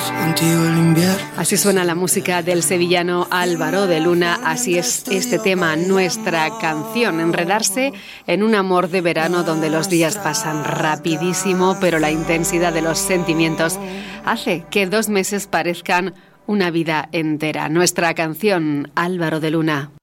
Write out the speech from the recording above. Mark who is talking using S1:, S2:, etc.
S1: contigo el invierno.
S2: Así suena la música del sevillano Álvaro de Luna, así es este tema, nuestra canción, enredarse en un amor de verano donde los días pasan rapidísimo, pero la intensidad de los sentimientos hace que 2 meses parezcan una vida entera. Nuestra canción, Álvaro de Luna.